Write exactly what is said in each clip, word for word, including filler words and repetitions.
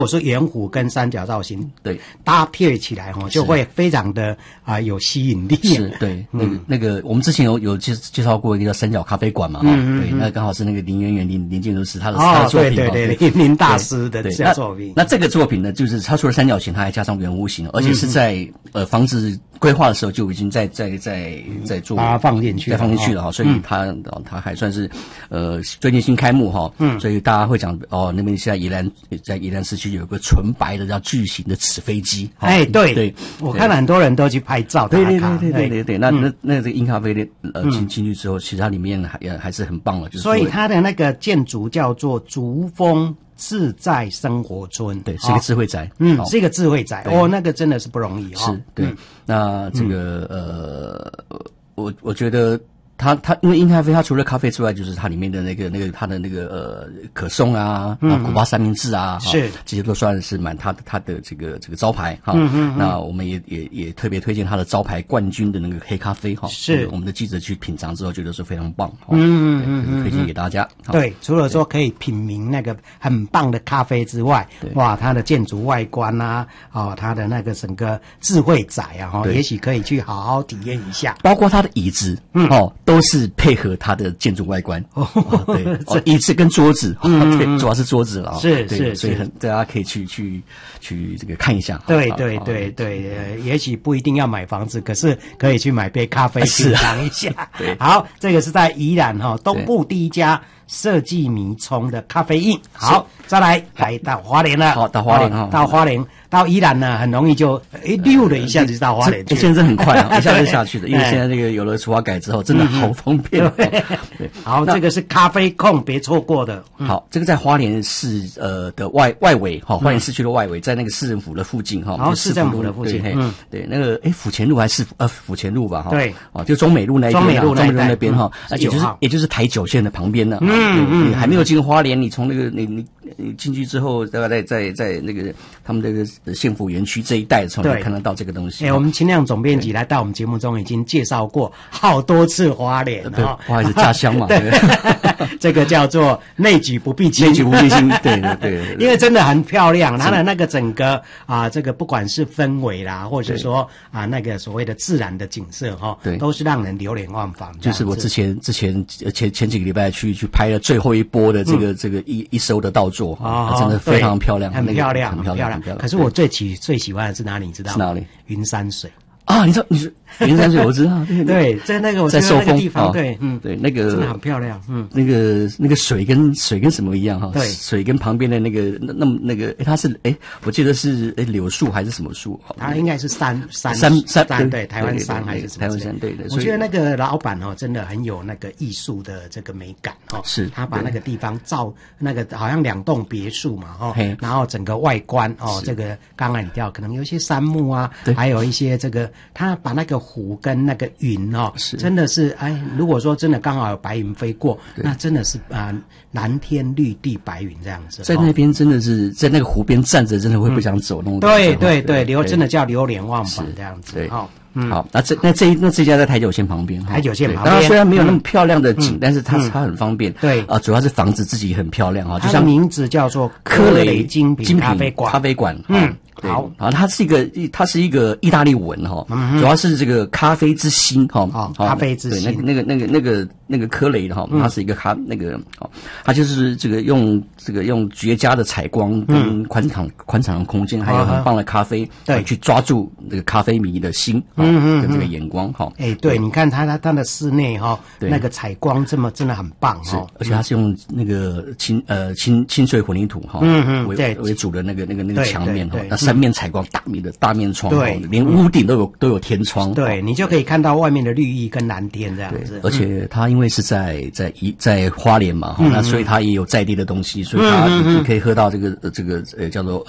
我说圆弧跟三角造型对搭配起来哈，就会非常的啊、呃、有吸引力。 是对，那个、嗯、那个我们之前有有介介绍过一个叫三角咖啡馆嘛哈、嗯嗯，对，那刚好是那个林渊源林林建筑师他的、哦、他的作品， 对对对，林大师的这个作品。 那, 那这个作品呢，就是它除了三角形，它还加上圆弧形，而且是在、嗯、呃房子规划的时候就已经在在在在做， 把它放进去， 再放进去了哈、哦，所以它、嗯、它还算是呃最近新开幕哈，嗯，所以大家会讲哦，那边现在宜兰在宜兰市区有个纯白的叫巨型的纸飞机， 哎、哦，对对， 我看了很多人都去拍照， 对对对对对对对，那、嗯、那那这个英咖啡的呃进进去之后，其实它里面还也还是很棒的，就是所以它的那个建筑叫做竹峰自在生活村， 对，是一个智慧宅， 嗯，是一个智慧宅，哦，那个真的是不容易哦， 是，对，嗯、那这个、嗯、呃，我我觉得。它它因为英咖啡，它除了咖啡之外，就是它里面的那个那个它的那个呃可颂啊，嗯、古巴三明治啊， 是这些都算是蛮它的它的这个这个招牌哈。嗯嗯。那我们也也也特别推荐它的招牌冠军的那个黑咖啡哈。是。我们的记者去品尝之后，觉得是非常棒。嗯嗯嗯。推荐给大家。 对，除了说可以品茗那个很棒的咖啡之外，哇，它的建筑外观啊，哦，它的那个整个智慧宅啊，哈，也许可以去好好体验一下。 包括它的椅子，嗯哦。都是配合它的建筑外观哦，对，哦，椅子跟桌子，嗯、对，主要是桌子了， 是是， 所以很大家可以去去去这个看一下。 对对对对，呃，也许不一定要买房子，可是可以去买杯咖啡品尝一下。对，好，这个是在宜兰哈东部第一家设计迷冲的咖啡印。好，再来来到花莲了， 好，到花莲哈， 到花莲。到宜兰呢，很容易就一溜的一下子就到花莲去， 现在很快啊，一下就下去了，因为现在这个有了除法改之后，真的好方便。 对，对好，这个是咖啡控，别错过的。 嗯、好，这个在花莲市呃的外外围哈，花莲市区的外围，在那个市政府的附近哈， 然后市政府的附近， 嗯，对，那个诶府前路还是呃府前路吧哈， 对， 哦，就中美路那一边， 中美路中美路那边哈，也就是也就是台九线的旁边呢，嗯嗯，还没有进花莲，你从那个你你你进去之后，大概在在在那个他们这个县府园区这一带的时候，你看得到这个东西。 哎、欸，我们秦亮总编辑来到我们节目中已经介绍过好多次花莲对，不好意思，家乡嘛。对， 这个叫做内举不避亲， 内举不避亲。对对 对, 对， 因为真的很漂亮，它的那个整个啊，这个不管是氛围啦，或者说啊那个所谓的自然的景色哈，对，都是让人流连忘返。 就是我之前之前前前几个礼拜去去拍了最后一波的这个、嗯、这个一一艘的稻作啊，真的非常漂亮， 很漂亮， 很漂亮， 很漂亮。可是我最喜最喜欢的是哪里？你知道吗？ 是哪里？ 云山水。 啊，你知道你是云山水，我知道，对对，在那个我在寿丰地方，对，嗯， 对，那个真的很漂亮，嗯， 那个那个水跟水跟什么一样哈？ 对， 水跟旁边的那个那那么那个，它是哎，我记得是哎柳树还是什么树？ 它应该是山山山山山对，台湾山还是什么？ 台湾山对的。 我觉得那个老板哦，真的很有那个艺术的这个美感哦， 是他把那个地方造那个好像两栋别墅嘛哈，然后整个外观哦，这个刚才你调可能有一些杉木啊，还有一些这个他把那个湖跟那个云哦，是真的是哎，如果说真的刚好有白云飞过，那真的是啊、呃、蓝天绿地白云这样子， 在那边真的是在那个湖边站着，真的会不想走那种、嗯。 对对对，流真的叫流连忘返这样子。 对， 好、哦。 嗯，好，那这那这那这家在台九线旁边， 台九线旁边， 当然虽然没有那么漂亮的景，嗯、但是它、嗯、它很方便。 对啊、呃，主要是房子自己很漂亮啊，就像名字叫做科雷精品咖啡馆， 咖啡馆， 嗯。 好，啊，它是一个，它是一个意大利文哈，嗯、主要是这个咖啡之心哈， 哦，咖啡之心， 对，那个那个那个那个那个科雷的哈，它是一个咖那个哦，它就是这个用这个用绝佳的采光跟宽敞宽敞的空间，还有很棒的咖啡，对，去抓住这个咖啡迷的心，嗯嗯，跟这个眼光哈， 哎，对，你看它它它的室内哈，那个采光这么真的很棒哈， 而且它是用那个清呃清清水混凝土哈，嗯嗯，为为主的那个那个那个墙面哈，那三面采光大面的大面窗，对，连屋顶都有都有天窗， 对，你就可以看到外面的绿意跟蓝天这样子。 而且它因为是在在一在花莲嘛，那所以它也有在地的东西，所以它你可以喝到这个这个呃叫做呃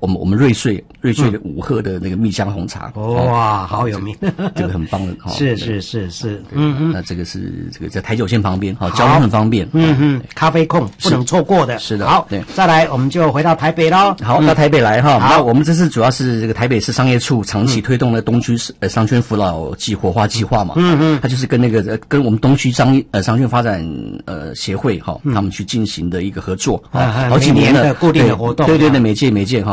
我们我们瑞穗瑞穗的五鹤的那个蜜香红茶， 哇，好有名， 这个很棒的， 是是是是，嗯嗯， 那这个是这个在台九线旁边，好，交通很方便， 嗯嗯，咖啡控不能错过的， 是的， 好， 对， 再来我们就回到台北喽， 好，到台北来哈，那我们这次主要是这个台北市商业处长期推动的东区呃商圈扶老计活化计划嘛，嗯嗯，它就是跟那个跟我们东区商呃商圈发展呃协会哈，他们去进行的一个合作， 啊，好几年的固定的活动， 对对对，每届每届哈。